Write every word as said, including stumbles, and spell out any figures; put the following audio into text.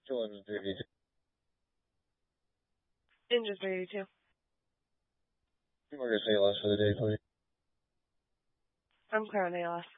Jordan eighty-two. Injured eighty-two. Marcus A L S for the day, please. I'm currently A L S.